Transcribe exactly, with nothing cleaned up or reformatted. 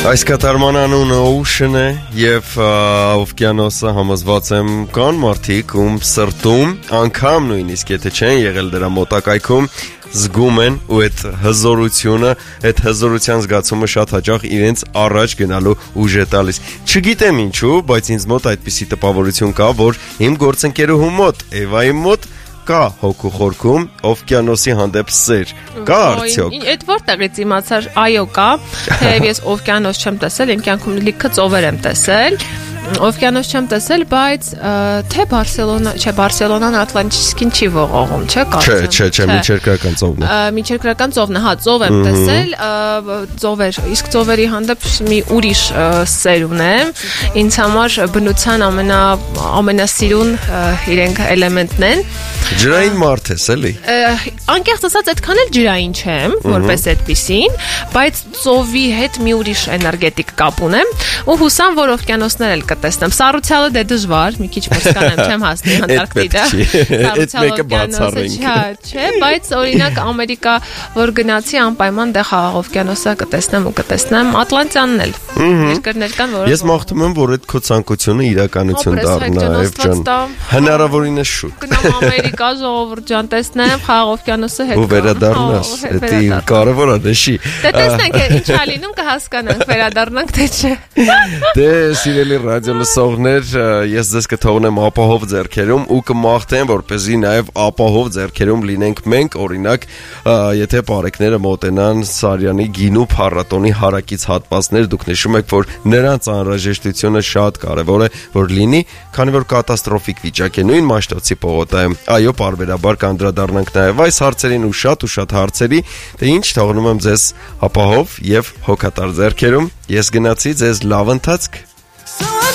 Այս կատարման անունը Ocean է և օվկիանոսը համոզված եմ կան մարդիկ ում սրտում անգամ նույնիսկ եթե չեն եղել դրա մոտակայքում զգում են ու այդ հզորությունը, այդ հզորության զգացումը շատ հաճախ իրենց առաջ գնալու ուժ է տալիս։ Չգիտեմ ինչու, բայց ինձ մոտ այդպիսի տպավորություն կա, որ իմ գործընկերուհու մոտ, Էվայի մոտ կա հոգու խորքում օվկիանոսի հանդեպ սեր։ Կա արդյոք։ Այդ որտեղից իմացար, այո կա, թեև ես օվկիանոս չեմ տեսել, իմ կյանքում լիքը ծովեր եմ տեսել։ Օվկիանոս չեմ տեսել, բայց թե Բարսելոնա, չէ, Բարսելոնան Ատլանտիկին չի ողողում, չէ՞ կարծեմ։ Չէ, չէ, չէ, միջերկրական ծովն է։ Միջերկրական ծովն է, հա, ծով եմ տեսել, ծովեր, իսկ ծովերի հանդեպ մի ուրիշ սեր ունեմ։ Ինձ համար բնության ամենա ամենասիրուն իրենք էլեմենտն են։ Ջրային մարդ ես, էլի։ Անկեղծ ասած, այդքան էլ ջրային չեմ, որպես այդպիսին, բայց ծովի հետ մի ուրիշ էներգետիկ կապ ունեմ ու հուսամ, որ օվկիանոսներ էլ կտեսնեմ։ Սառուցյալը դե դժվար, մի քիչ մոսկանեմ, չեմ հասնի Անտարկտիդա։ Այդ մեկը բացառենք։ Չէ, բայց օրինակ Ամերիկա, որ գնացի անպայման դե խաղաղ օվկիանոսը կտեսնեմ ու կտեսնեմ, Ատլանտյանն էլ։ Երկրներ կան, որոնք Ես մաղթում եմ, որ այդ քո ցանկությունը իրականություն դառնա, Էվ ջան։ Հնարավորինս շուտ։ Գնամ Ամերիկա, ժողովուրդ ջան, տեսնեմ խաղաղ օվկիանոսը հետ։ Ու վերադառնաս, դա կարևոր է, դեշի։ Դե տեսնենք ինչ ա լինում, կհասկանանք, վերադառնանք թե չէ։ Դե սիրելի ռադիո լսողներ, ես ձեզ կթողնեմ ապահով ձեռքերում ու կմաղթեմ, որպեսզի նաև ապահով ձեռքերում լինենք մենք, օրինակ, եթե բարեկները մոտենան Սարյանի գինու փառատոնի հարակից հատվածներ, դուք նշում եք, որ նրանց անհրաժեշտությունը շատ կարևոր է, որ լինի, քանի որ կատաստրոֆիկ վիճակ է նույն Մաշտոցի պողոտայում։ Այո, պարբերաբար կանդրադառնանք նաև այս հարցերին ու շատ ու շատ հարցերի, դե ինչ թողնում եմ ձեզ ապահով եւ հոգատար ձեռքերում։ Ես գնացի, ձեզ լավ ընթացք։